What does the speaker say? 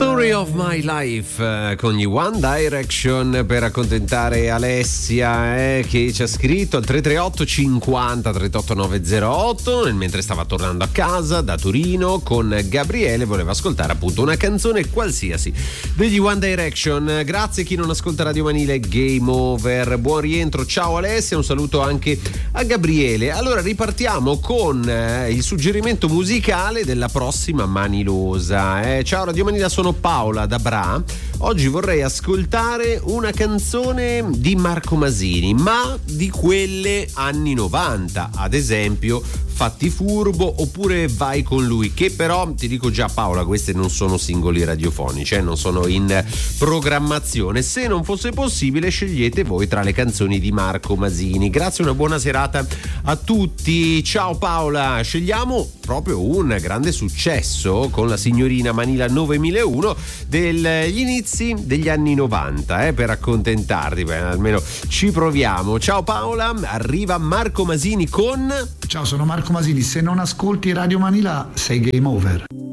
Story of My Life con gli One Direction per accontentare Alessia che ci ha scritto al 338 50 38 908 mentre stava tornando a casa da Torino con Gabriele, voleva ascoltare appunto una canzone qualsiasi degli One Direction. Grazie a chi non ascolta Radio Manile, Game Over, buon rientro, ciao Alessia, un saluto anche a Gabriele. Allora ripartiamo con il suggerimento musicale della prossima Manilosa. Ciao Radio Manila, sono Paola da Bra. Oggi vorrei ascoltare una canzone di Marco Masini, ma di quelle anni 90, ad esempio Fatti furbo oppure Vai con lui, che però ti dico già Paola, queste non sono singoli radiofonici, non sono in programmazione. Se non fosse possibile scegliete voi tra le canzoni di Marco Masini. Grazie, una buona serata a tutti. Ciao Paola, scegliamo proprio un grande successo con la signorina Manila 9001 degli inizi degli anni 90 per accontentarti. Beh, almeno ci proviamo. Ciao Paola, arriva Marco Masini con... Ciao, sono Marco Masini, se non ascolti Radio Manila sei game over.